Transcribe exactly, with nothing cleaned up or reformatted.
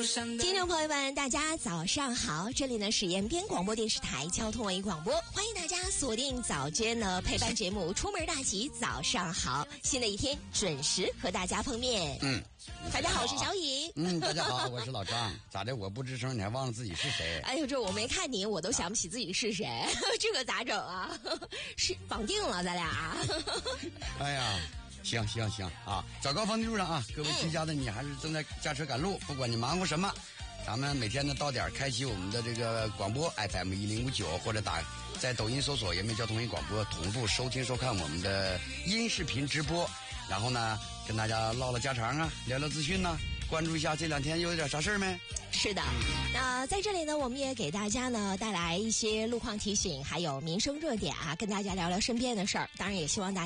听众朋友们，大家早上好，这里呢是延边广播电视台交通文艺广播，欢迎大家锁定早间呢陪伴节目出门大吉早上好，新的一天准时和大家碰面。 嗯， 大家好，我是小雨。 嗯，大家好，我是老张。咋的？我不吱声，你还忘了自己是谁？ 哎呦，这我没看你，我都想不起自己是谁，这个咋整啊？是绑定了咱俩。 哎呀。行行行啊，早高峰的路上啊，各位居家的你还是正在驾车赶路，不管你忙活什么，咱们每天呢到点开启我们的这个广播 F M 一零五九，或者打在抖音搜索延边交通文艺广播，同步收听收看我们的音视频直播，然后呢跟大家唠唠家常啊，聊聊资讯呢、啊，关注一下这两天又有点啥事儿没？ 是的，那在这里呢，我们也给大家呢带来一些路况提醒，还有民生热点啊，跟大家聊聊身边的事儿，当然也希望大家